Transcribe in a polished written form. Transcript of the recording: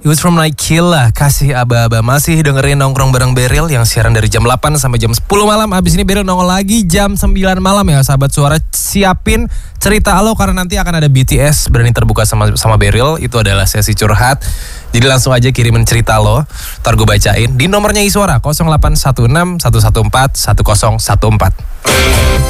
It was from Naikila, Kasih Aba-Aba. Masih dengerin Nongkrong bareng Beril yang siaran dari jam 8 sampai jam 10 malam. Abis ini Beril nongol lagi jam 9 malam ya sahabat suara. Siapin cerita lo karena nanti akan ada BTS Berani Terbuka sama Beril. Itu adalah sesi curhat. Jadi langsung aja kirimin cerita lo, ntar gue bacain di nomornya Iswara 0816 114 1014.